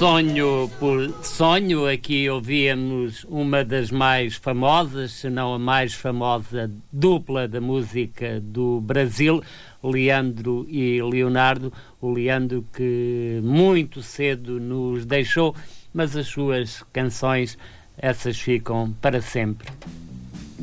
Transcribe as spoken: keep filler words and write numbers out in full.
Sonho por Sonho, aqui ouvíamos uma das mais famosas, se não a mais famosa dupla da música do Brasil, Leandro e Leonardo. O Leandro que muito cedo nos deixou, mas as suas canções, essas ficam para sempre.